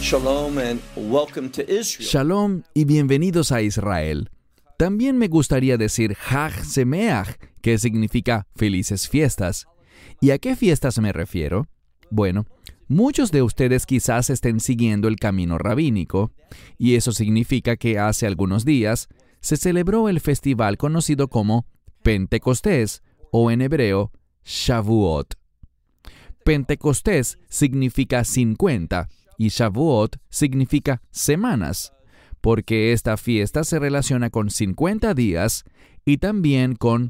Shalom and welcome to Israel. Shalom y bienvenidos a Israel. También me gustaría decir Hag Semeach, que significa felices fiestas. ¿Y a qué fiestas me refiero? Bueno, muchos de ustedes quizás estén siguiendo el camino rabínico, y eso significa que hace algunos días se celebró el festival conocido como Pentecostés, o en hebreo, Shavuot. Pentecostés significa 50 y Shavuot significa semanas, porque esta fiesta se relaciona con 50 días y también con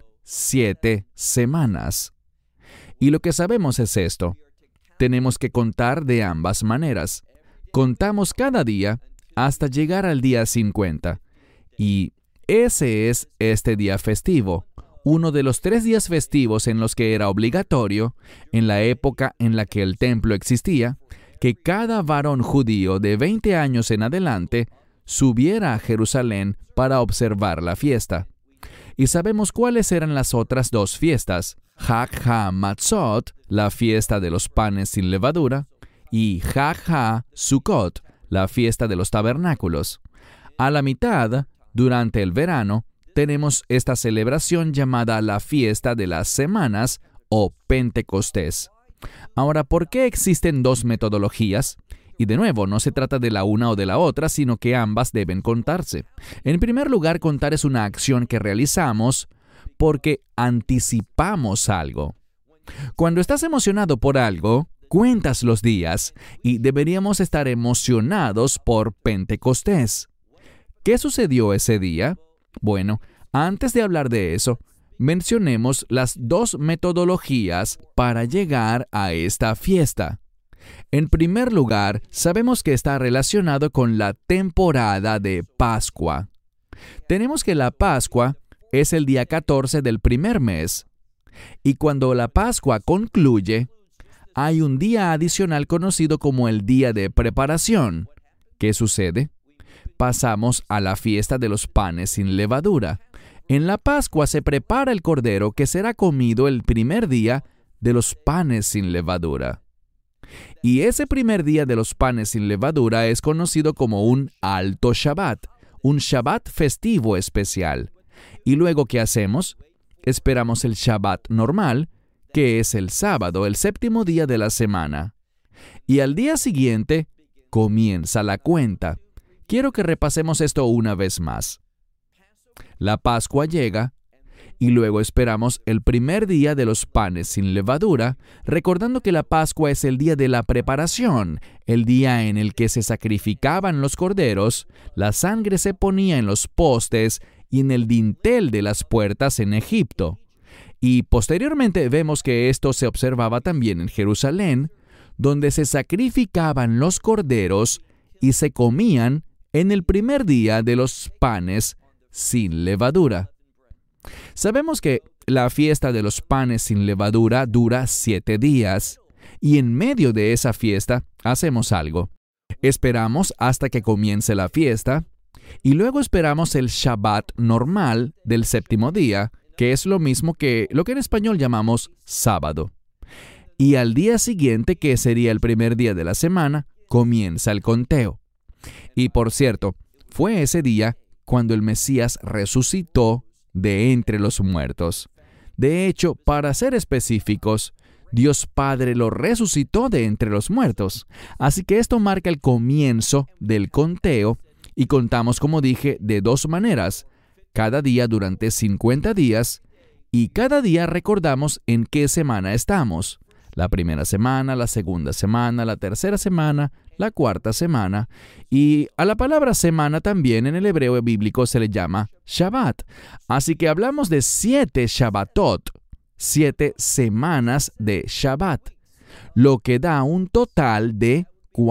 7 semanas. Y lo que sabemos es esto: tenemos que contar de ambas maneras. Contamos cada día hasta llegar al día 50. Y ese es este día festivo, uno de los 3 días festivos en los que era obligatorio, en la época en la que el templo existía, que cada varón judío de 20 años en adelante subiera a Jerusalén para observar la fiesta. Y sabemos cuáles eran las otras 2 fiestas: Hag HaMatzot, la fiesta de los panes sin levadura, y Hag HaSukkot, la fiesta de los tabernáculos. A la mitad, durante el verano, tenemos esta celebración llamada la fiesta de las semanas o Pentecostés. Ahora, ¿por qué existen 2 metodologías? Y de nuevo, no se trata de la una o de la otra, sino que ambas deben contarse. En primer lugar, contar es una acción que realizamos porque anticipamos algo. Cuando estás emocionado por algo, cuentas los días y deberíamos estar emocionados por Pentecostés. ¿Qué sucedió ese día? Bueno, antes de hablar de eso, mencionemos las 2 metodologías para llegar a esta fiesta. En primer lugar, sabemos que está relacionado con la temporada de Pascua. Tenemos que la Pascua es el día 14 del primer mes, y cuando la Pascua concluye, hay un día adicional conocido como el día de preparación. ¿Qué sucede? Pasamos a la fiesta de los panes sin levadura. En la Pascua se prepara el cordero que será comido el primer día de los panes sin levadura. Y ese primer día de los panes sin levadura es conocido como un Alto Shabbat, un Shabbat festivo especial. Y luego, ¿qué hacemos? Esperamos el Shabbat normal, que es el sábado, el 7º día de la semana. Y al día siguiente comienza la cuenta. Quiero que repasemos esto una vez más. La Pascua llega y luego esperamos el primer día de los panes sin levadura, recordando que la Pascua es el día de la preparación, el día en el que se sacrificaban los corderos, la sangre se ponía en los postes y en el dintel de las puertas en Egipto. Y posteriormente vemos que esto se observaba también en Jerusalén, donde se sacrificaban los corderos y se comían en el primer día de los panes sin levadura. Sabemos que la fiesta de los panes sin levadura dura 7 días, y en medio de esa fiesta hacemos algo. Esperamos hasta que comience la fiesta, y luego esperamos el Shabbat normal del 7º día, que es lo mismo que lo que en español llamamos sábado. Y al día siguiente, que sería el primer día de la semana, comienza el conteo. Y por cierto, fue ese día cuando el Mesías resucitó de entre los muertos. De hecho, para ser específicos, Dios Padre lo resucitó de entre los muertos. Así que esto marca el comienzo del conteo y contamos, como dije, de 2 maneras. Cada día durante 50 días y cada día recordamos en qué semana estamos. La primera semana, la segunda semana, la tercera semana, la cuarta semana. Y a la palabra semana también en el hebreo bíblico se le llama Shabbat. Así que hablamos de 7 Shabbatot, 7 semanas de Shabbat, lo que da un total de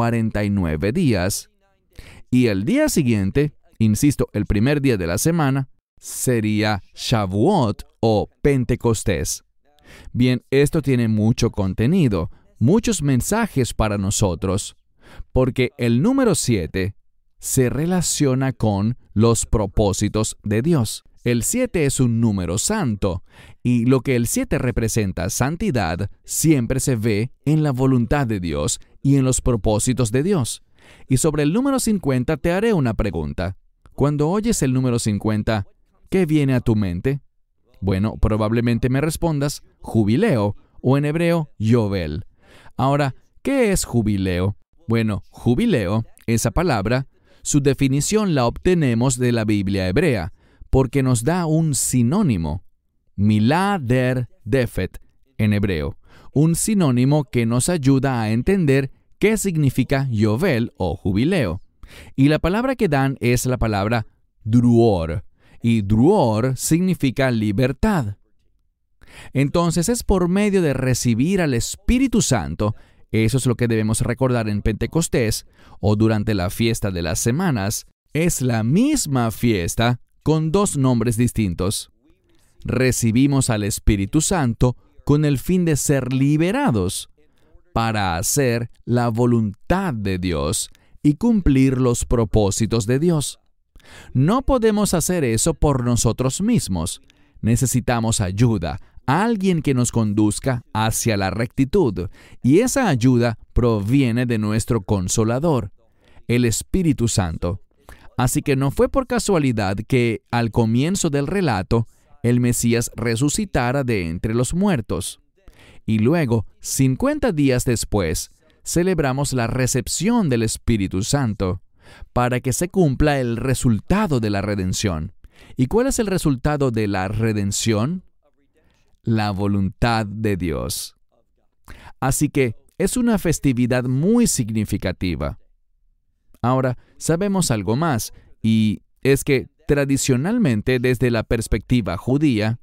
49 días. Y el día siguiente, insisto, el primer día de la semana, sería Shavuot o Pentecostés. Bien, esto tiene mucho contenido, muchos mensajes para nosotros, porque el número 7 se relaciona con los propósitos de Dios. El 7 es un número santo, y lo que el 7 representa, santidad, siempre se ve en la voluntad de Dios y en los propósitos de Dios. Y sobre el número 50 te haré una pregunta. Cuando oyes el número 50, ¿qué viene a tu mente? Bueno, probablemente me respondas jubileo o en hebreo yovel. Ahora, ¿qué es jubileo? Bueno, jubileo, esa palabra, su definición la obtenemos de la Biblia hebrea, porque nos da un sinónimo, milá der defet, en hebreo, un sinónimo que nos ayuda a entender qué significa yovel o jubileo. Y la palabra que dan es la palabra druor, y druor significa libertad. Entonces es por medio de recibir al Espíritu Santo, eso es lo que debemos recordar en Pentecostés, o durante la fiesta de las semanas, es la misma fiesta con dos nombres distintos. Recibimos al Espíritu Santo con el fin de ser liberados para hacer la voluntad de Dios y cumplir los propósitos de Dios. No podemos hacer eso por nosotros mismos. Necesitamos ayuda, alguien que nos conduzca hacia la rectitud, y esa ayuda proviene de nuestro Consolador, el Espíritu Santo. Así que no fue por casualidad que, al comienzo del relato, el Mesías resucitara de entre los muertos. Y luego, 50 días después, celebramos la recepción del Espíritu Santo, para que se cumpla el resultado de la redención. ¿Y cuál es el resultado de la redención? La voluntad de Dios. Así que es una festividad muy significativa. Ahora, sabemos algo más, y es que tradicionalmente, desde la perspectiva judía,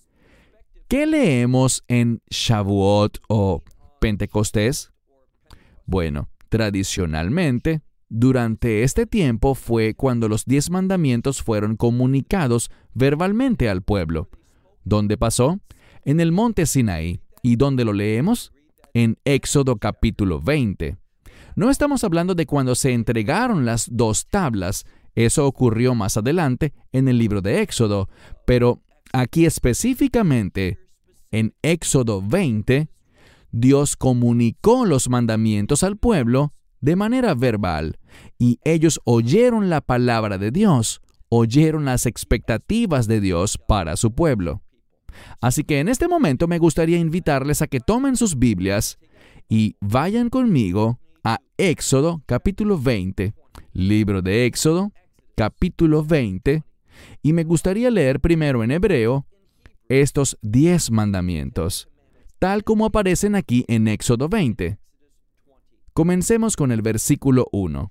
¿qué leemos en Shavuot o Pentecostés? Bueno, tradicionalmente, durante este tiempo fue cuando los 10 mandamientos fueron comunicados verbalmente al pueblo. ¿Dónde pasó? En el monte Sinaí. ¿Y dónde lo leemos? En Éxodo capítulo 20. No estamos hablando de cuando se entregaron las 2 tablas. Eso ocurrió más adelante en el libro de Éxodo. Pero aquí específicamente, en Éxodo 20, Dios comunicó los mandamientos al pueblo de manera verbal, y ellos oyeron la palabra de Dios, oyeron las expectativas de Dios para su pueblo. Así que en este momento me gustaría invitarles a que tomen sus Biblias y vayan conmigo a Éxodo capítulo 20, libro de Éxodo capítulo 20, y me gustaría leer primero en hebreo estos 10 mandamientos, tal como aparecen aquí en Éxodo 20. Comencemos con el versículo 1.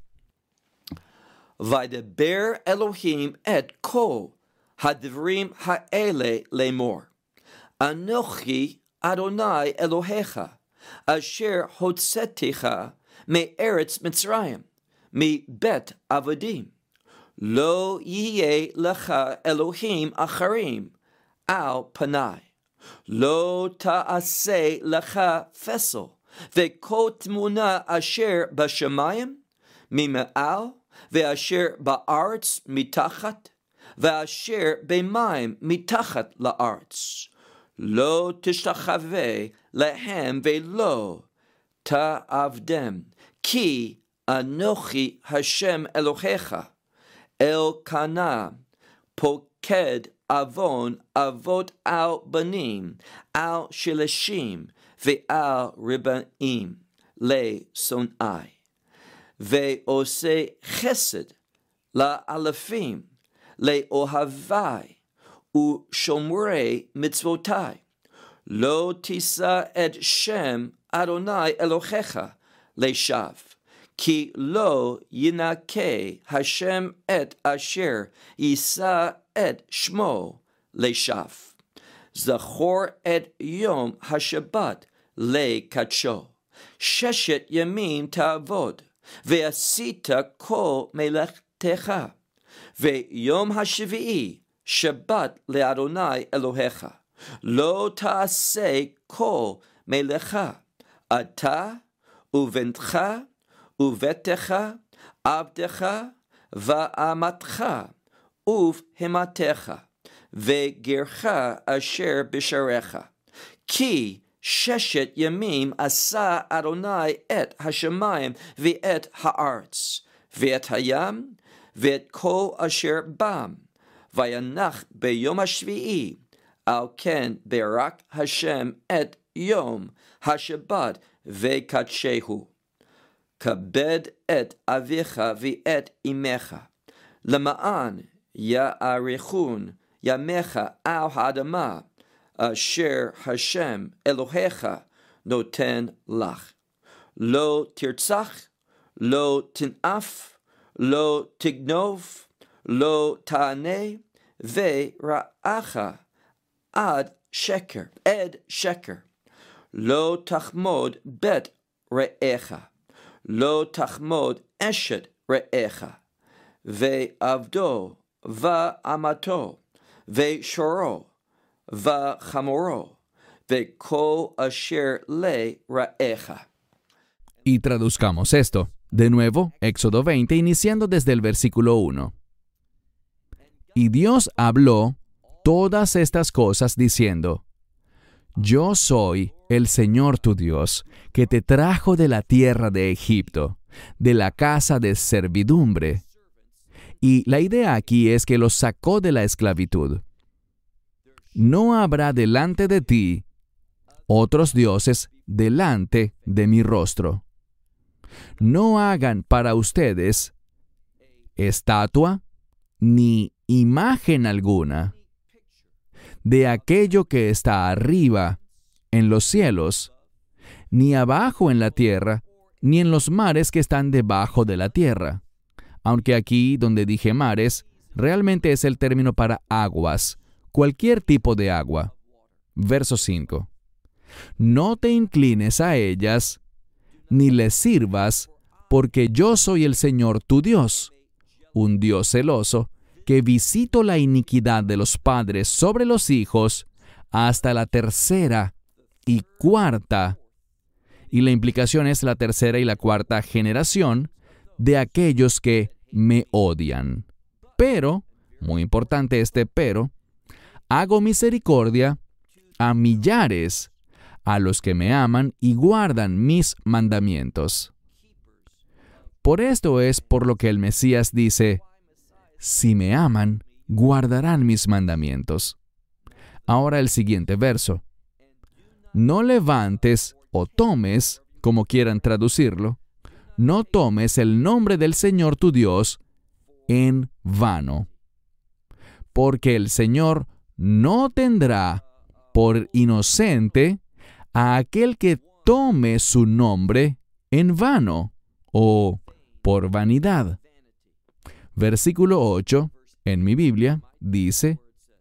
Vaydaber Elohim et kol hadivrim ha'ele lemor. Anochi Adonai Elohecha, asher hotzeticha me'eretz Mitzrayim, mi bet avodim. Lo yihye lecha Elohim acharim al panai. Lo ta'aseh lecha fesel, ve'kol tmuna asher bashamayim, mima'al, ve'asher ba'aretz mitachat, ve'asher b'mayim mitachat la'aretz. Lo tishtachave lehem ve'lo ta'avdem, ki anochi Hashem Elohecha, Elkanah, poked avon avot al banim, al shilashim, ve'al ribaim, le sonai. Ve'ose chesed la alafim, le ohavai, u shomrei mitzvotai. Lo tisa et Shem Adonai Elohecha leshav, ki lo yinake Hashem et asher yisa et shmo leshav. Zachor et yom hashabbat le kacho. Sheshet yamim ta'avod, ve'asita kol melechtecha. Ve'yom hashvi'i Shabbat le'Adonai Elohecha. Lo ta'aseh kol melecha. Ata uventcha uvetecha avdecha va'amatcha uvhimatecha ve'gercha asher bisharecha. Ki Sheshet yamim asa Adonai et hashamayim ve'et haaretz ve'et hayam ve'et kol asher bam vayanach beyom hashvi'i al ken berak Hashem et yom hashabbat ve'kadshehu kabed et avicha ve'et imecha lema'an ya'arichun yamecha al ha'adamah asher Hashem Elohecha noten lach. Lo tirtzach, lo tinaf, lo tignov, lo ta'aneh, ve'ra'acha ad sheker, ed sheker. Lo tachmod bet re'echa, lo tachmod eshet re'echa, ve'avdo, va'amato, ve'shoro, va'chamoro, ve'kol asher le ra'echa. Y traduzcamos esto. De nuevo, Éxodo 20, iniciando desde el versículo 1. Y Dios habló todas estas cosas diciendo: Yo soy el Señor tu Dios, que te trajo de la tierra de Egipto, de la casa de servidumbre. Y la idea aquí es que los sacó de la esclavitud. No habrá delante de ti otros dioses delante de mi rostro. No hagan para ustedes estatua ni imagen alguna de aquello que está arriba en los cielos, ni abajo en la tierra, ni en los mares que están debajo de la tierra. Aunque aquí, donde dije mares, realmente es el término para aguas, cualquier tipo de agua. Verso 5. No te inclines a ellas, ni les sirvas, porque yo soy el Señor tu Dios, un Dios celoso, que visito la iniquidad de los padres sobre los hijos hasta la tercera y cuarta. Y la implicación es la tercera y la cuarta generación de aquellos que me odian. Pero, muy importante este pero, hago misericordia a millares, a los que me aman y guardan mis mandamientos. Por esto es por lo que el Mesías dice: si me aman, guardarán mis mandamientos. Ahora el siguiente verso. No levantes o tomes, como quieran traducirlo, no tomes el nombre del Señor tu Dios en vano, porque el Señor no tendrá por inocente a aquel que tome su nombre en vano o por vanidad. Versículo 8, en mi Biblia, dice: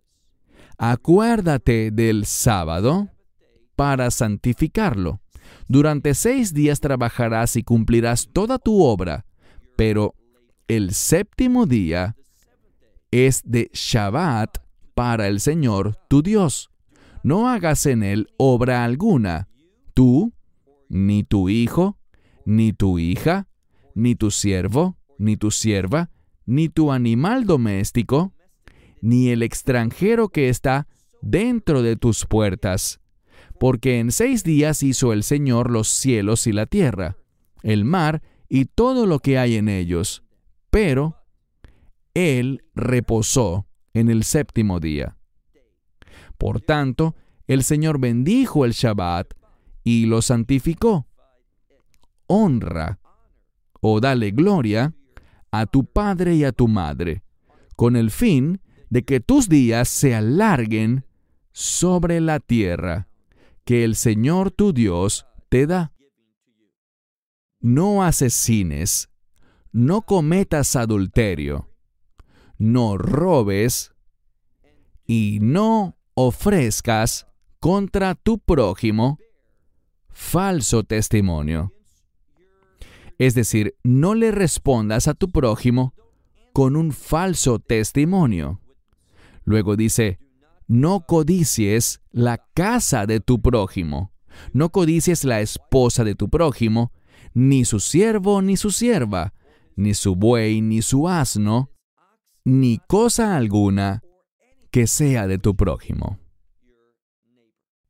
Acuérdate del sábado para santificarlo. Durante 6 días trabajarás y cumplirás toda tu obra, pero el séptimo día es de Shabbat para el Señor tu Dios. No hagas en él obra alguna, tú, ni tu hijo, ni tu hija, ni tu siervo, ni tu sierva, ni tu animal doméstico, ni el extranjero que está dentro de tus puertas. Porque en 6 días hizo el Señor los cielos y la tierra, el mar y todo lo que hay en ellos. Pero Él reposó en el séptimo día. Por tanto, el Señor bendijo el Shabbat y lo santificó. Honra o dale gloria a tu padre y a tu madre, con el fin de que tus días se alarguen sobre la tierra que el Señor tu Dios te da. No asesines, no cometas adulterio, no robes y no ofrezcas contra tu prójimo falso testimonio. Es decir, no le respondas a tu prójimo con un falso testimonio. Luego dice: no codicies la casa de tu prójimo, no codicies la esposa de tu prójimo, ni su siervo ni su sierva, ni su buey ni su asno, ni cosa alguna que sea de tu prójimo.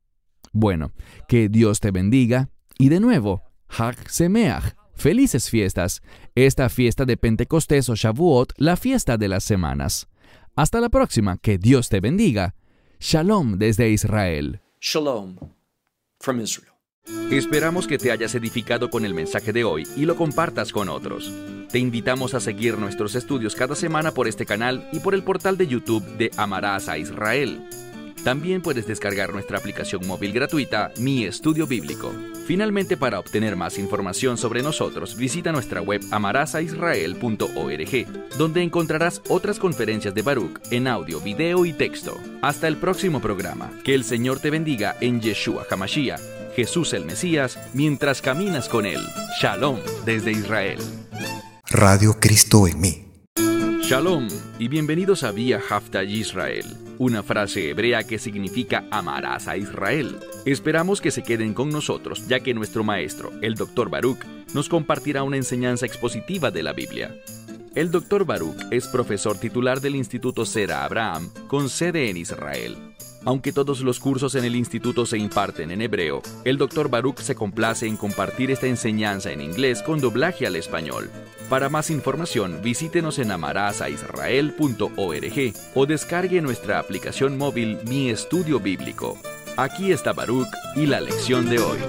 Bueno, que Dios te bendiga y de nuevo, Hag Semeach, felices fiestas, esta fiesta de Pentecostés o Shavuot, la fiesta de las semanas. Hasta la próxima, que Dios te bendiga. Shalom desde Israel. Shalom from Israel. Esperamos que te hayas edificado con el mensaje de hoy y lo compartas con otros. Te invitamos a seguir nuestros estudios cada semana por este canal y por el portal de YouTube de Amarás a Israel. También puedes descargar nuestra aplicación móvil gratuita, Mi Estudio Bíblico. Finalmente, para obtener más información sobre nosotros, visita nuestra web amarasaisrael.org, donde encontrarás otras conferencias de Baruch en audio, video y texto. Hasta el próximo programa. Que el Señor te bendiga en Yeshua HaMashiach, Jesús el Mesías, mientras caminas con Él. Shalom desde Israel. Radio Cristo en mí. Shalom y bienvenidos a Vía Hafta Yisrael, una frase hebrea que significa amarás a Israel. Esperamos que se queden con nosotros, ya que nuestro maestro, el Dr. Baruch, nos compartirá una enseñanza expositiva de la Biblia. El Dr. Baruch es profesor titular del Instituto Sera Abraham, con sede en Israel. Aunque todos los cursos en el instituto se imparten en hebreo, el Dr. Baruch se complace en compartir esta enseñanza en inglés con doblaje al español. Para más información, visítenos en amarasaisrael.org o descargue nuestra aplicación móvil Mi Estudio Bíblico. Aquí está Baruch y la lección de hoy.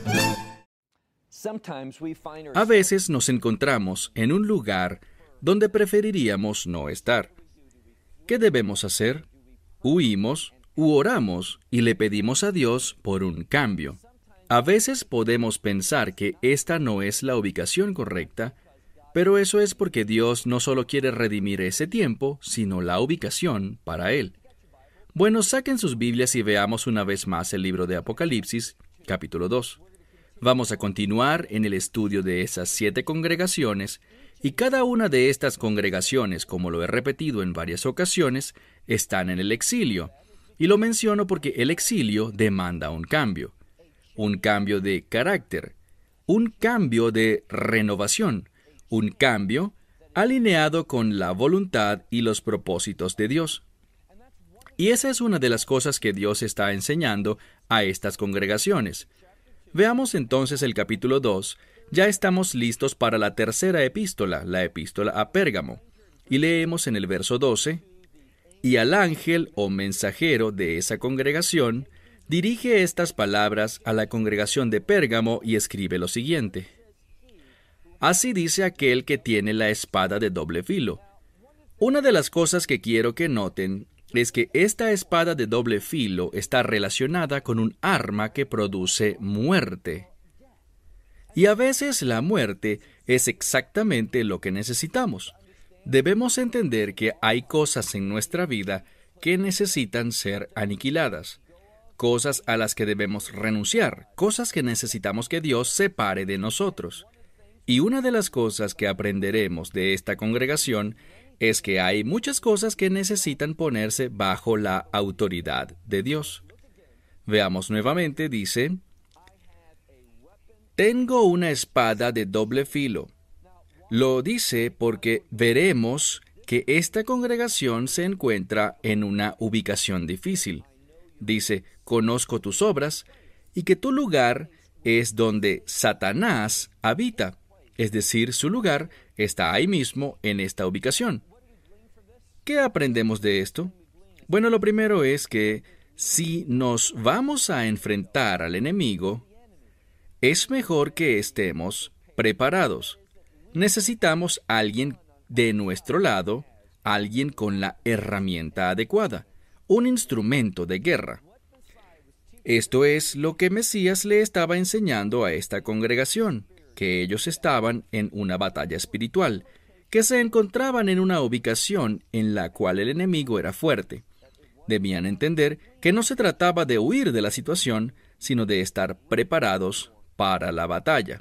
A veces nos encontramos en un lugar donde preferiríamos no estar. ¿Qué debemos hacer? Huimos u oramos y le pedimos a Dios por un cambio. A veces podemos pensar que esta no es la ubicación correcta, pero eso es porque Dios no solo quiere redimir ese tiempo, sino la ubicación para Él. Bueno, saquen sus Biblias y veamos una vez más el libro de Apocalipsis, capítulo 2. Vamos a continuar en el estudio de esas 7 congregaciones, y cada una de estas congregaciones, como lo he repetido en varias ocasiones, están en el exilio. Y lo menciono porque el exilio demanda un cambio de carácter, un cambio de renovación, un cambio alineado con la voluntad y los propósitos de Dios. Y esa es una de las cosas que Dios está enseñando a estas congregaciones. Veamos entonces el capítulo 2. Ya estamos listos para la tercera epístola, la epístola a Pérgamo. Y leemos en el verso 12, y al ángel o mensajero de esa congregación, dirige estas palabras a la congregación de Pérgamo y escribe lo siguiente. Así dice aquel que tiene la espada de doble filo. Una de las cosas que quiero que noten es que esta espada de doble filo está relacionada con un arma que produce muerte. Y a veces la muerte es exactamente lo que necesitamos. Debemos entender que hay cosas en nuestra vida que necesitan ser aniquiladas, cosas a las que debemos renunciar, cosas que necesitamos que Dios separe de nosotros. Y una de las cosas que aprenderemos de esta congregación es que hay muchas cosas que necesitan ponerse bajo la autoridad de Dios. Veamos nuevamente, dice, tengo una espada de doble filo. Lo dice porque veremos que esta congregación se encuentra en una ubicación difícil. Dice, conozco tus obras y que tu lugar es donde Satanás habita. Es decir, su lugar está ahí mismo en esta ubicación. ¿Qué aprendemos de esto? Bueno, lo primero es que si nos vamos a enfrentar al enemigo, es mejor que estemos preparados. Necesitamos a alguien de nuestro lado, alguien con la herramienta adecuada, un instrumento de guerra. Esto es lo que Mesías le estaba enseñando a esta congregación, que ellos estaban en una batalla espiritual, que se encontraban en una ubicación en la cual el enemigo era fuerte. Debían entender que no se trataba de huir de la situación, sino de estar preparados para la batalla.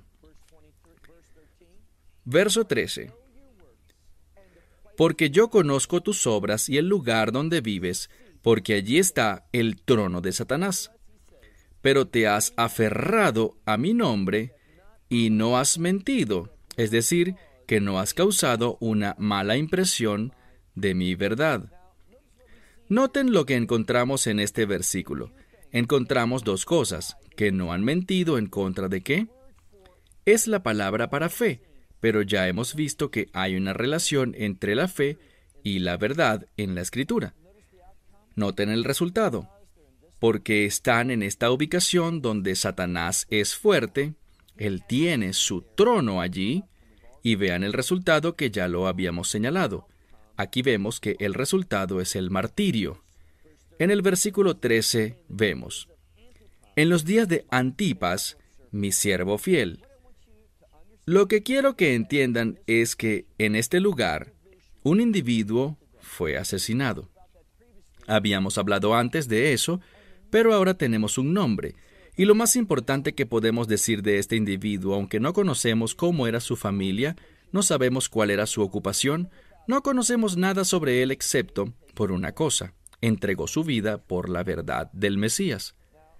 Verso 13. Porque yo conozco tus obras y el lugar donde vives, porque allí está el trono de Satanás. Pero te has aferrado a mi nombre y no has mentido, es decir, que no has causado una mala impresión de mi verdad. Noten lo que encontramos en este versículo. encontramos dos cosas: que no han mentido en contra de qué. Es la palabra para fe, pero ya hemos visto que hay una relación entre la fe y la verdad en la Escritura. Noten el resultado. Porque están en esta ubicación donde Satanás es fuerte, él tiene su trono allí, y vean el resultado que ya lo habíamos señalado. Aquí vemos que el resultado es el martirio. En el versículo 13 vemos: en los días de Antipas, mi siervo fiel. Lo que quiero que entiendan es que en este lugar, un individuo fue asesinado. Habíamos hablado antes de eso, pero ahora tenemos un nombre. Y lo más importante que podemos decir de este individuo, aunque no conocemos cómo era su familia, no sabemos cuál era su ocupación, no conocemos nada sobre él excepto por una cosa: entregó su vida por la verdad del Mesías.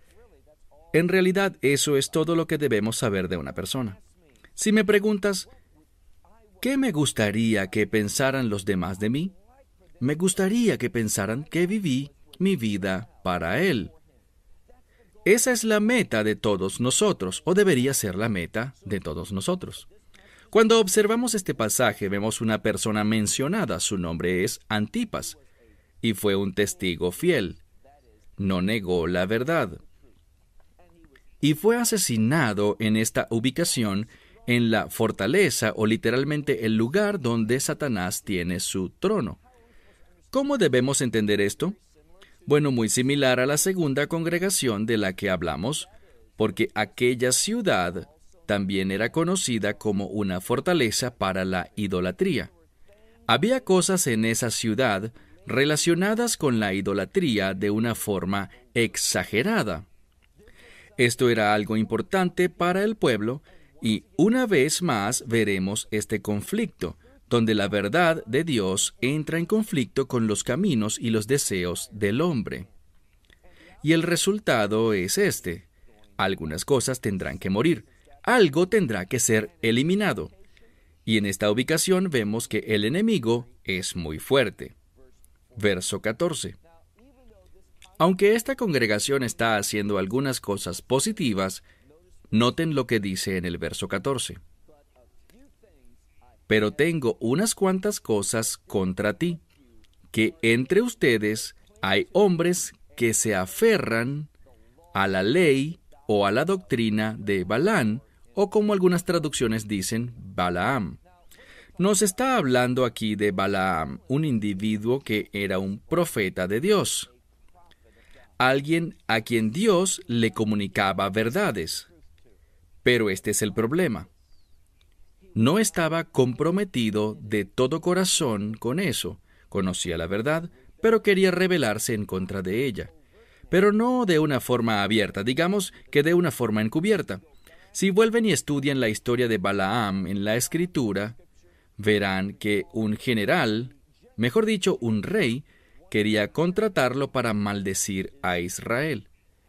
En realidad, eso es todo lo que debemos saber de una persona. Si me preguntas, ¿qué me gustaría que pensaran los demás de mí? Me gustaría que pensaran que viví mi vida para Él. Esa es la meta de todos nosotros, o debería ser la meta de todos nosotros. Cuando observamos este pasaje, vemos una persona mencionada. Su nombre es Antipas, y fue un testigo fiel. No negó la verdad. Y fue asesinado en esta ubicación, en la fortaleza, o literalmente el lugar donde Satanás tiene su trono. ¿Cómo debemos entender esto? Bueno, muy similar a la segunda congregación de la que hablamos, porque aquella ciudad también era conocida como una fortaleza para la idolatría. Había cosas en esa ciudad relacionadas con la idolatría de una forma exagerada. Esto era algo importante para el pueblo, y una vez más veremos este conflicto, donde la verdad de Dios entra en conflicto con los caminos y los deseos del hombre. Y el resultado es este: algunas cosas tendrán que morir, algo tendrá que ser eliminado. Y en esta ubicación vemos que el enemigo es muy fuerte. Verso 14. Aunque esta congregación está haciendo algunas cosas positivas, noten lo que dice en el verso 14. Pero tengo unas cuantas cosas contra ti, que entre ustedes hay hombres que se aferran a la ley o a la doctrina de Balaam, o como algunas traducciones dicen, Balaam. Nos está hablando aquí de Balaam, un individuo que era un profeta de Dios, alguien a quien Dios le comunicaba verdades. Pero este es el problema. No estaba comprometido de todo corazón con eso. Conocía la verdad, pero quería rebelarse en contra de ella. Pero no de una forma abierta, digamos que de una forma encubierta. Si vuelven y estudian la historia de Balaam en la Escritura, verán que un general, mejor dicho, un rey, quería contratarlo para maldecir a Israel.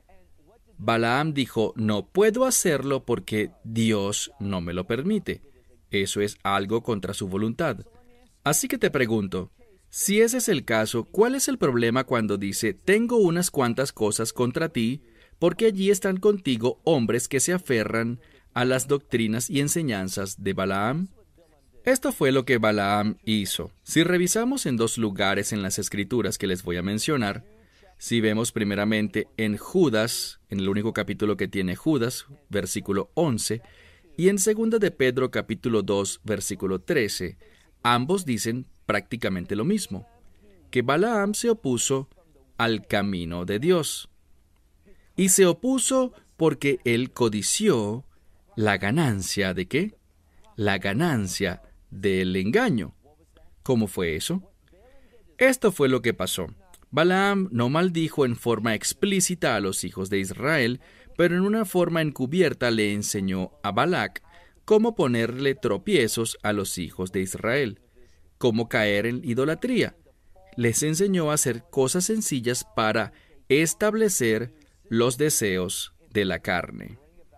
Balaam dijo: no puedo hacerlo porque Dios no me lo permite. Eso es algo contra su voluntad. Así que te pregunto, si ese es el caso, ¿cuál es el problema cuando dice: tengo unas cuantas cosas contra ti, porque allí están contigo hombres que se aferran a las doctrinas y enseñanzas de Balaam? Esto fue lo que Balaam hizo. Si revisamos en dos lugares en las Escrituras que les voy a mencionar, si vemos primeramente en Judas, en el único capítulo que tiene Judas, versículo 11, y en 2 de Pedro capítulo 2, versículo 13, ambos dicen prácticamente lo mismo, que Balaam se opuso al camino de Dios. Y se opuso porque él codició la ganancia ¿de qué? La ganancia del engaño. ¿Cómo fue eso? Esto fue lo que pasó. Balaam no maldijo en forma explícita a los hijos de Israel, pero en una forma encubierta le enseñó a Balac cómo ponerle tropiezos a los hijos de Israel, cómo caer en idolatría. Les enseñó a hacer cosas sencillas para establecer los deseos de la carne.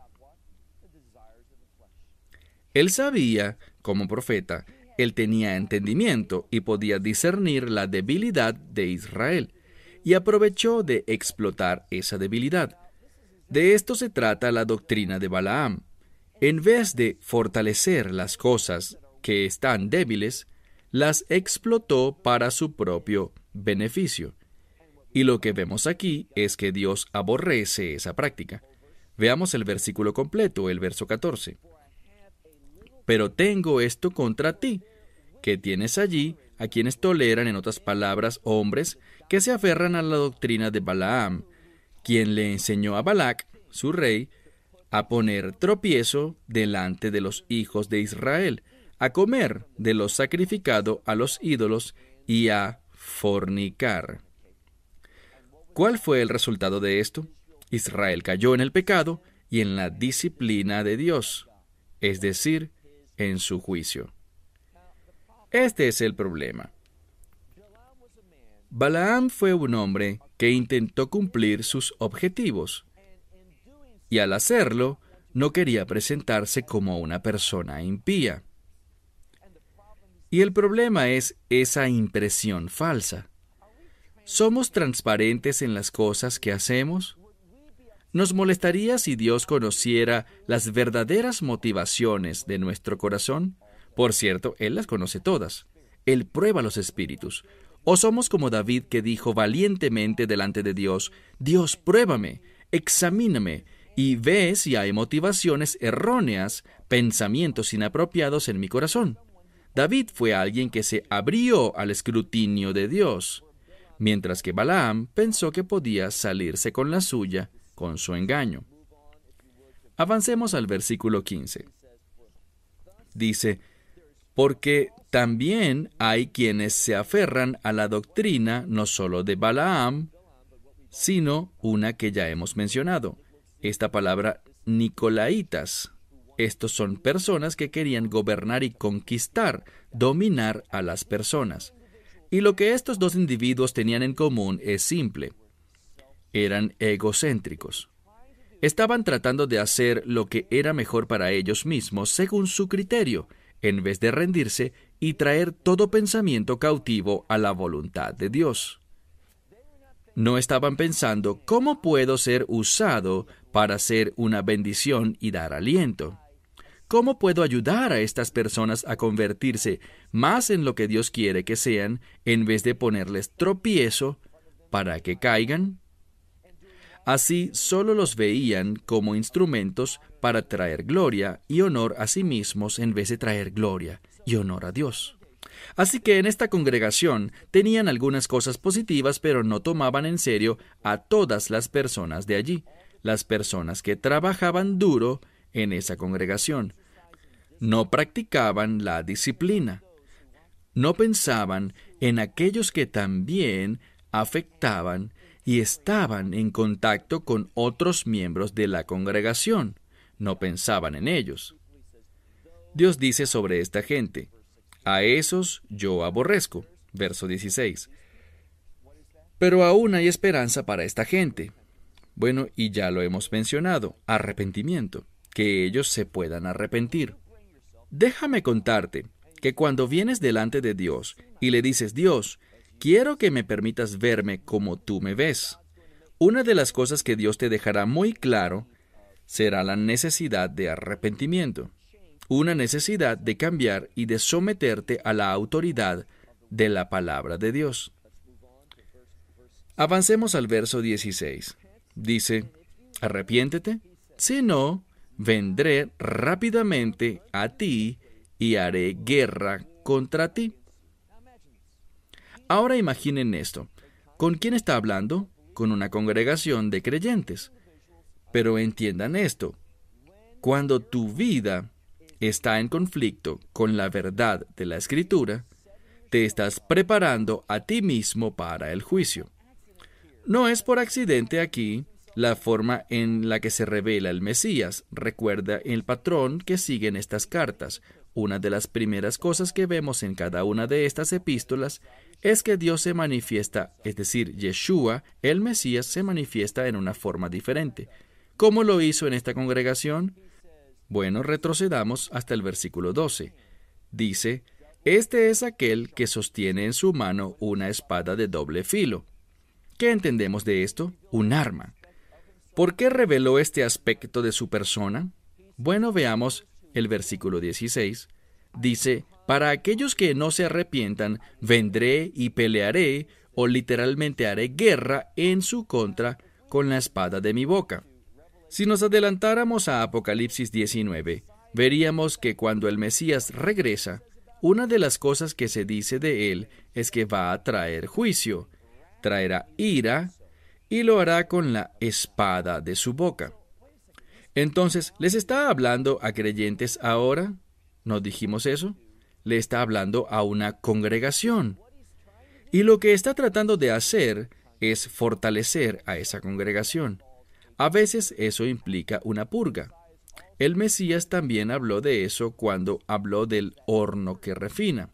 Él sabía, como profeta, él tenía entendimiento y podía discernir la debilidad de Israel. y aprovechó de explotar esa debilidad. De esto se trata la doctrina de Balaam. En vez de fortalecer las cosas que están débiles, las explotó para su propio beneficio. Y lo que vemos aquí es que Dios aborrece esa práctica. Veamos el versículo completo, el verso 14. Pero tengo esto contra ti, que tienes allí a quienes toleran, en otras palabras, hombres que se aferran a la doctrina de Balaam, quien le enseñó a Balac, su rey, a poner tropiezo delante de los hijos de Israel, a comer de lo sacrificado a los ídolos y a fornicar. ¿Cuál fue el resultado de esto? Israel cayó en el pecado y en la disciplina de Dios, es decir, en su juicio. Este es el problema. Balaam fue un hombre que intentó cumplir sus objetivos, y al hacerlo, no quería presentarse como una persona impía. Y el problema es esa impresión falsa. ¿Somos transparentes en las cosas que hacemos? ¿Nos molestaría si Dios conociera las verdaderas motivaciones de nuestro corazón? Por cierto, Él las conoce todas. Él prueba los espíritus. ¿O somos como David, que dijo valientemente delante de Dios: Dios, pruébame, examíname, y ve si hay motivaciones erróneas, pensamientos inapropiados en mi corazón? David fue alguien que se abrió al escrutinio de Dios, mientras que Balaam pensó que podía salirse con la suya con su engaño. Avancemos al versículo 15. Dice: porque también hay quienes se aferran a la doctrina no solo de Balaam, sino una que ya hemos mencionado, esta palabra nicolaitas. Estos son personas que querían gobernar y conquistar, dominar a las personas. Y lo que estos dos individuos tenían en común es simple. Eran egocéntricos. Estaban tratando de hacer lo que era mejor para ellos mismos según su criterio, en vez de rendirse y traer todo pensamiento cautivo a la voluntad de Dios. No estaban pensando: ¿cómo puedo ser usado para ser una bendición y dar aliento? ¿Cómo puedo ayudar a estas personas a convertirse más en lo que Dios quiere que sean, en vez de ponerles tropiezo para que caigan? Así solo los veían como instrumentos para traer gloria y honor a sí mismos, en vez de traer gloria y honor a Dios. Así que en esta congregación tenían algunas cosas positivas, pero no tomaban en serio a todas las personas de allí, las personas que trabajaban duro en esa congregación. No practicaban la disciplina. No pensaban en aquellos que también afectaban y estaban en contacto con otros miembros de la congregación. No pensaban en ellos. Dios dice sobre esta gente: a esos yo aborrezco. Verso 16. Pero aún hay esperanza para esta gente. Bueno, y ya lo hemos mencionado: arrepentimiento, que ellos se puedan arrepentir. Déjame contarte que cuando vienes delante de Dios y le dices: Dios, quiero que me permitas verme como tú me ves, una de las cosas que Dios te dejará muy claro será la necesidad de arrepentimiento, una necesidad de cambiar y de someterte a la autoridad de la palabra de Dios. Avancemos al verso 16. Dice: arrepiéntete, si no, vendré rápidamente a ti y haré guerra contra ti. Ahora imaginen esto. ¿Con quién está hablando? Con una congregación de creyentes. Pero entiendan esto: cuando tu vida está en conflicto con la verdad de la Escritura, te estás preparando a ti mismo para el juicio. No es por accidente aquí la forma en la que se revela el Mesías. Recuerda el patrón que siguen estas cartas. Una de las primeras cosas que vemos en cada una de estas epístolas es que Dios se manifiesta, es decir, Yeshua, el Mesías, se manifiesta en una forma diferente. ¿Cómo lo hizo en esta congregación? Bueno, retrocedamos hasta el versículo 12. Dice: este es aquel que sostiene en su mano una espada de doble filo. ¿Qué ¿Qué entendemos de esto? Un arma. ¿Por qué reveló este aspecto de su persona? Bueno, veamos el versículo 16. Dice, para aquellos que no se arrepientan, vendré y pelearé, o literalmente haré guerra en su contra con la espada de mi boca. Si nos adelantáramos a Apocalipsis 19, veríamos que cuando el Mesías regresa, una de las cosas que se dice de él es que va a traer juicio, traerá ira, y lo hará con la espada de su boca. Entonces, ¿les está hablando a creyentes ahora? ¿No dijimos eso? Le está hablando a una congregación. Y lo que está tratando de hacer es fortalecer a esa congregación. A veces eso implica una purga. El Mesías también habló de eso cuando habló del horno que refina.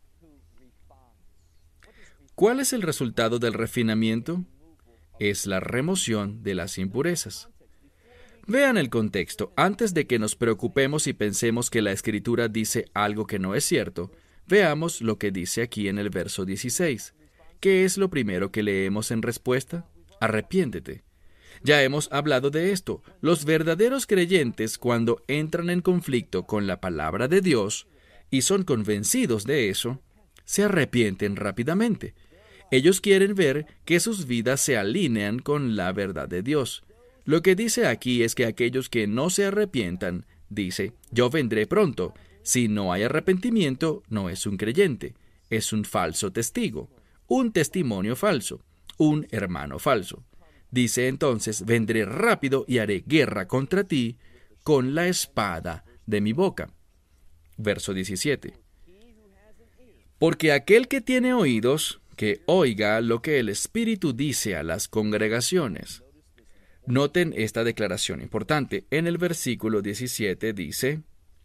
¿Cuál es el resultado del refinamiento? Es la remoción de las impurezas. Vean el contexto. Antes de que nos preocupemos y pensemos que la Escritura dice algo que no es cierto, veamos lo que dice aquí en el verso 16. ¿Qué es lo primero que leemos en respuesta? Arrepiéntete. Ya hemos hablado de esto. Los verdaderos creyentes, cuando entran en conflicto con la palabra de Dios y son convencidos de eso, se arrepienten rápidamente. Ellos quieren ver que sus vidas se alinean con la verdad de Dios. Lo que dice aquí es que aquellos que no se arrepientan, dice, yo vendré pronto. Si no hay arrepentimiento, no es un creyente, es un falso testigo, un testimonio falso, un hermano falso. Dice entonces, vendré rápido y haré guerra contra ti con la espada de mi boca. Verso 17. Porque aquel que tiene oídos, que oiga lo que el Espíritu dice a las congregaciones. Noten esta declaración importante. En el versículo 17 dice,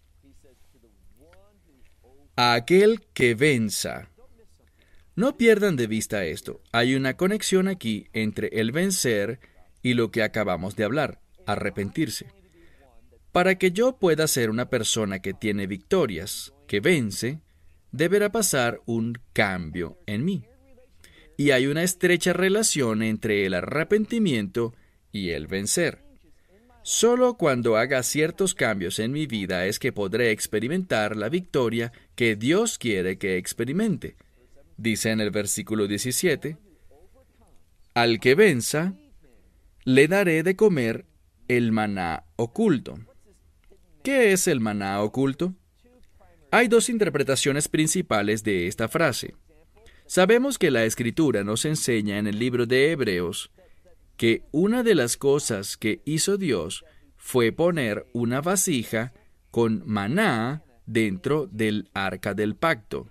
a aquel que venza. No pierdan de vista esto. Hay una conexión aquí entre el vencer y lo que acabamos de hablar, arrepentirse. Para que yo pueda ser una persona que tiene victorias, que vence, deberá pasar un cambio en mí. Y hay una estrecha relación entre el arrepentimiento y el vencer. Solo cuando haga ciertos cambios en mi vida es que podré experimentar la victoria que Dios quiere que experimente. Dice en el versículo 17, al que venza, le daré de comer el maná oculto. ¿Qué es el maná oculto? Hay dos interpretaciones principales de esta frase. Sabemos que la Escritura nos enseña en el libro de Hebreos que una de las cosas que hizo Dios fue poner una vasija con maná dentro del arca del pacto.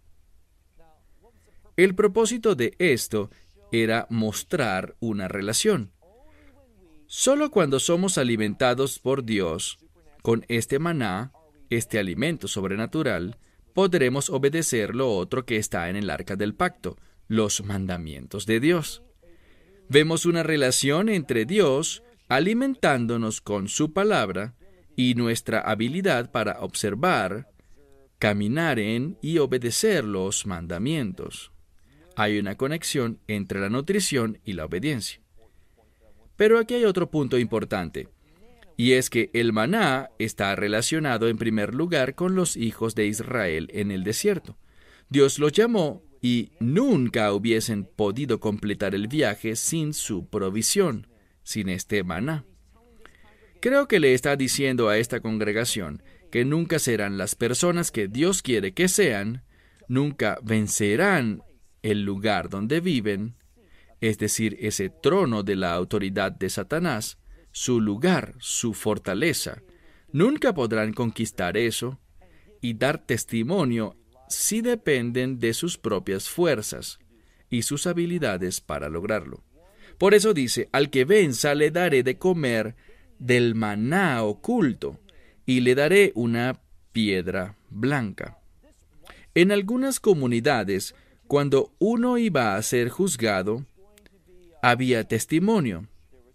El propósito de esto era mostrar una relación. Solo cuando somos alimentados por Dios con este maná, este alimento sobrenatural, podremos obedecer lo otro que está en el arca del pacto, los mandamientos de Dios. Vemos una relación entre Dios alimentándonos con su palabra y nuestra habilidad para observar, caminar en y obedecer los mandamientos. Hay una conexión entre la nutrición y la obediencia. Pero aquí hay otro punto importante, y es que el maná está relacionado en primer lugar con los hijos de Israel en el desierto. Dios los llamó y nunca hubiesen podido completar el viaje sin su provisión, sin este maná. Creo que le está diciendo a esta congregación que nunca serán las personas que Dios quiere que sean, nunca vencerán el lugar donde viven, es decir, ese trono de la autoridad de Satanás, su lugar, su fortaleza. Nunca podrán conquistar eso y dar testimonio si dependen de sus propias fuerzas y sus habilidades para lograrlo. Por eso dice, al que venza le daré de comer del maná oculto y le daré una piedra blanca. En algunas comunidades, cuando uno iba a ser juzgado, había testimonio.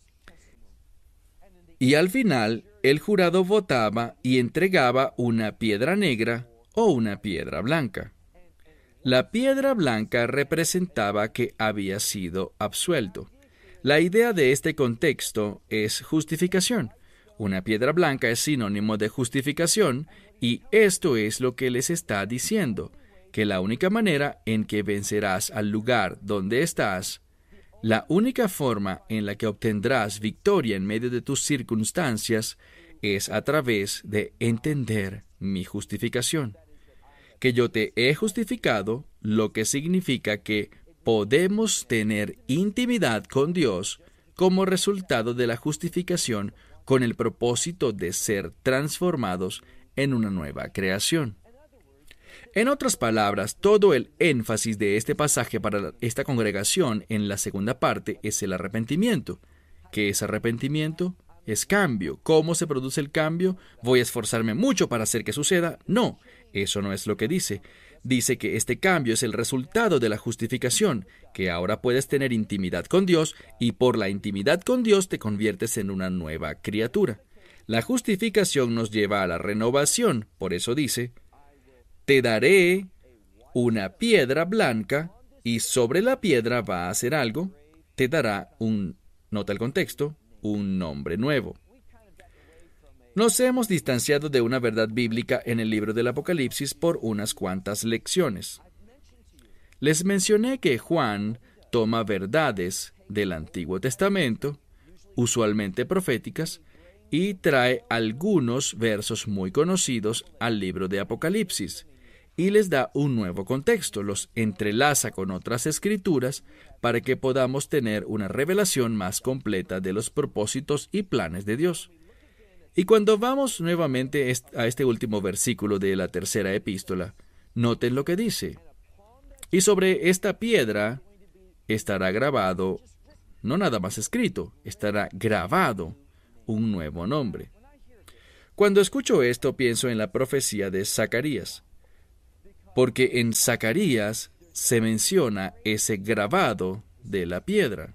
Y al final, el jurado votaba y entregaba una piedra negra o una piedra blanca. La piedra blanca representaba que había sido absuelto, La idea de este contexto es justificación. Una piedra blanca es sinónimo de justificación, y esto es lo que les está diciendo, que la única manera en que vencerás al lugar donde estás, la única forma en la que obtendrás victoria en medio de tus circunstancias, es a través de entender mi justificación. Que yo te he justificado, lo que significa que podemos tener intimidad con Dios como resultado de la justificación, con el propósito de ser transformados en una nueva creación. En otras palabras, todo el énfasis de este pasaje para esta congregación en la segunda parte es el arrepentimiento. ¿Qué es arrepentimiento? Es cambio. ¿Cómo se produce el cambio? ¿Voy a esforzarme mucho para hacer que suceda? No, eso no es lo que dice. Dice que este cambio es el resultado de la justificación, que ahora puedes tener intimidad con Dios y por la intimidad con Dios te conviertes en una nueva criatura. La justificación nos lleva a la renovación, por eso dice, te daré una piedra blanca y sobre la piedra va a hacer algo, te dará nota el contexto, un nombre nuevo. Nos hemos distanciado de una verdad bíblica en el libro del Apocalipsis por unas cuantas lecciones. Les mencioné que Juan toma verdades del Antiguo Testamento, usualmente proféticas, y trae algunos versos muy conocidos al libro de Apocalipsis, y les da un nuevo contexto, los entrelaza con otras escrituras para que podamos tener una revelación más completa de los propósitos y planes de Dios. Y cuando vamos nuevamente a este último versículo de la tercera epístola, noten lo que dice. Y sobre esta piedra estará grabado, no nada más escrito, estará grabado un nuevo nombre. Cuando escucho esto, pienso en la profecía de Zacarías, porque en Zacarías se menciona ese grabado de la piedra.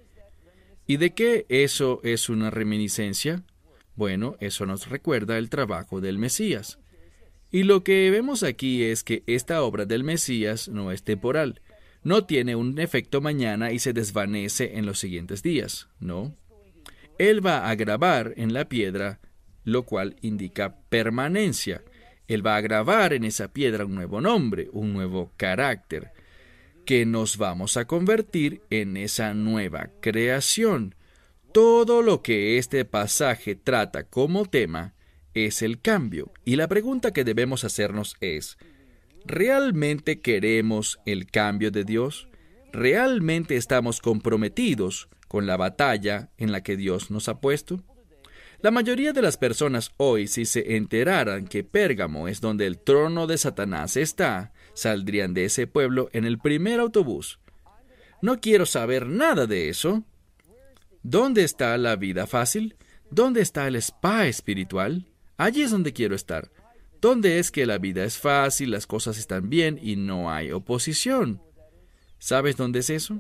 ¿Y de qué eso es una reminiscencia? Bueno, eso nos recuerda el trabajo del Mesías. Y lo que vemos aquí es que esta obra del Mesías no es temporal. No tiene un efecto mañana y se desvanece en los siguientes días, ¿no? Él va a grabar en la piedra, lo cual indica permanencia. Él va a grabar en esa piedra un nuevo nombre, un nuevo carácter, que nos vamos a convertir en esa nueva creación. Todo lo que este pasaje trata como tema es el cambio, y la pregunta que debemos hacernos es, ¿realmente queremos el cambio de Dios? ¿Realmente estamos comprometidos con la batalla en la que Dios nos ha puesto? La mayoría de las personas hoy, si se enteraran que Pérgamo es donde el trono de Satanás está, saldrían de ese pueblo en el primer autobús. No quiero saber nada de eso. ¿Dónde está la vida fácil? ¿Dónde está el spa espiritual? Allí es donde quiero estar. ¿Dónde es que la vida es fácil, las cosas están bien y no hay oposición? ¿Sabes dónde es eso?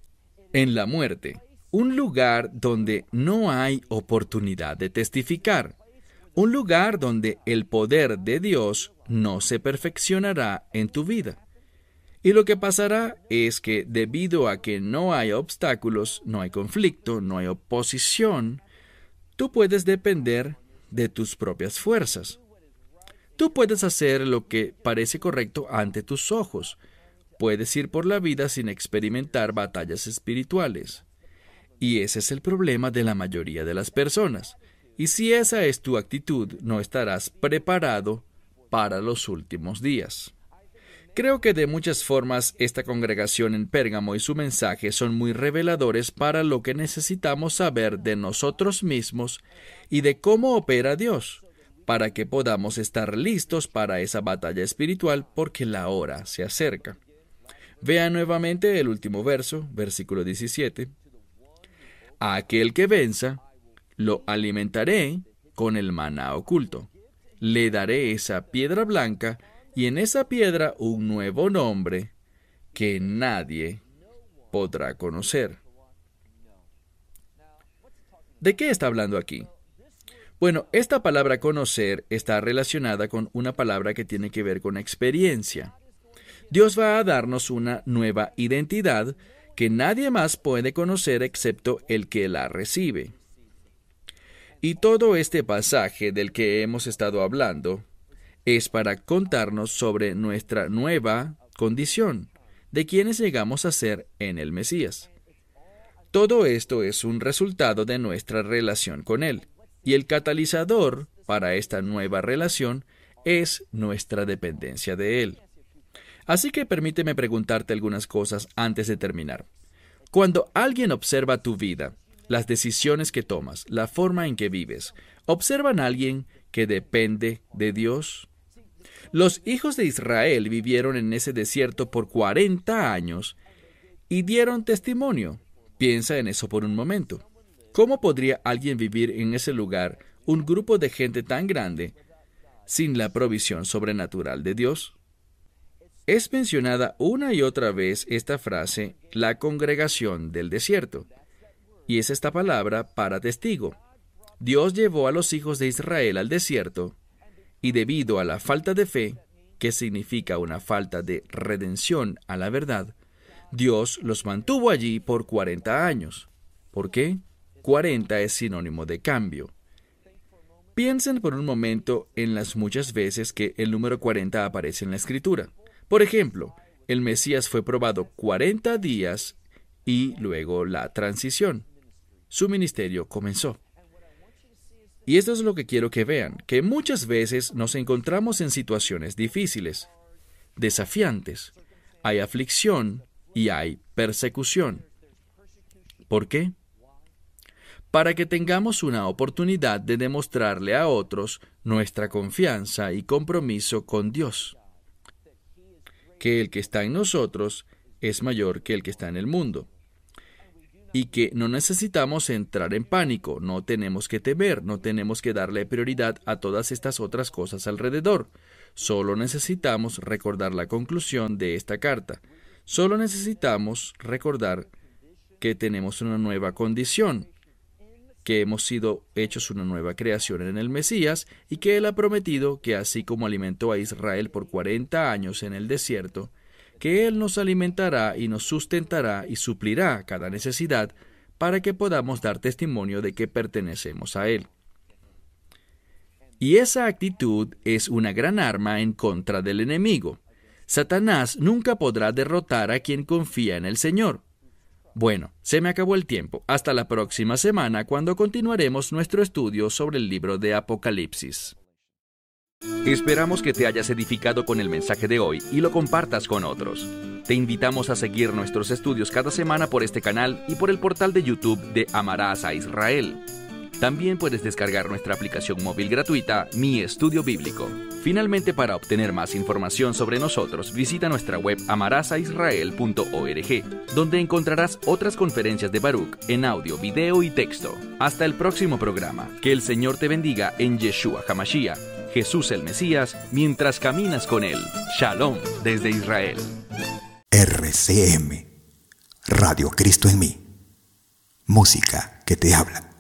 En la muerte. Un lugar donde no hay oportunidad de testificar. Un lugar donde el poder de Dios no se perfeccionará en tu vida. Y lo que pasará es que debido a que no hay obstáculos, no hay conflicto, no hay oposición, tú puedes depender de tus propias fuerzas. Tú puedes hacer lo que parece correcto ante tus ojos. Puedes ir por la vida sin experimentar batallas espirituales. Y ese es el problema de la mayoría de las personas. Y si esa es tu actitud, no estarás preparado para los últimos días. Creo que de muchas formas esta congregación en Pérgamo y su mensaje son muy reveladores para lo que necesitamos saber de nosotros mismos y de cómo opera Dios, para que podamos estar listos para esa batalla espiritual porque la hora se acerca. Vean nuevamente el último verso, versículo 17. A aquel que venza, lo alimentaré con el maná oculto. Le daré esa piedra blanca y en esa piedra un nuevo nombre que nadie podrá conocer. ¿De qué está hablando aquí? Bueno, esta palabra conocer está relacionada con una palabra que tiene que ver con experiencia. Dios va a darnos una nueva identidad que nadie más puede conocer excepto el que la recibe. Y todo este pasaje del que hemos estado hablando es para contarnos sobre nuestra nueva condición, de quienes llegamos a ser en el Mesías. Todo esto es un resultado de nuestra relación con Él, y el catalizador para esta nueva relación es nuestra dependencia de Él. Así que permíteme preguntarte algunas cosas antes de terminar. Cuando alguien observa tu vida, las decisiones que tomas, la forma en que vives, ¿observan a alguien que depende de Dios? Los hijos de Israel vivieron en ese desierto por 40 años y dieron testimonio. Piensa en eso por un momento. ¿Cómo podría alguien vivir en ese lugar, un grupo de gente tan grande, sin la provisión sobrenatural de Dios? Es mencionada una y otra vez esta frase, la congregación del desierto, y es esta palabra para testigo. Dios llevó a los hijos de Israel al desierto, y debido a la falta de fe, que significa una falta de redención a la verdad, Dios los mantuvo allí por 40 años. ¿Por qué? 40 es sinónimo de cambio. Piensen por un momento en las muchas veces que el número 40 aparece en la Escritura. Por ejemplo, el Mesías fue probado 40 días y luego la transición. Su ministerio comenzó. Y esto es lo que quiero que vean, que muchas veces nos encontramos en situaciones difíciles, desafiantes. Hay aflicción y hay persecución. ¿Por qué? Para que tengamos una oportunidad de demostrarle a otros nuestra confianza y compromiso con Dios. Que el que está en nosotros es mayor que el que está en el mundo. Y que no necesitamos entrar en pánico, no tenemos que temer, no tenemos que darle prioridad a todas estas otras cosas alrededor. Solo necesitamos recordar la conclusión de esta carta. Solo necesitamos recordar que tenemos una nueva condición, que hemos sido hechos una nueva creación en el Mesías y que Él ha prometido que así como alimentó a Israel por 40 años en el desierto, que Él nos alimentará y nos sustentará y suplirá cada necesidad para que podamos dar testimonio de que pertenecemos a Él. Y esa actitud es una gran arma en contra del enemigo. Satanás nunca podrá derrotar a quien confía en el Señor. Bueno, se me acabó el tiempo. Hasta la próxima semana cuando continuaremos nuestro estudio sobre el libro de Apocalipsis. Esperamos que te hayas edificado con el mensaje de hoy y lo compartas con otros. Te invitamos a seguir nuestros estudios cada semana por este canal y por el portal de YouTube de Amarás a Israel. También puedes descargar nuestra aplicación móvil gratuita, Mi Estudio Bíblico. Finalmente, para obtener más información sobre nosotros, visita nuestra web amarasaisrael.org, donde encontrarás otras conferencias de Baruch en audio, video y texto. Hasta el próximo programa. Que el Señor te bendiga en Yeshua HaMashiach, Jesús el Mesías, mientras caminas con Él. Shalom desde Israel. RCM, Radio Cristo en mí. Música que te habla.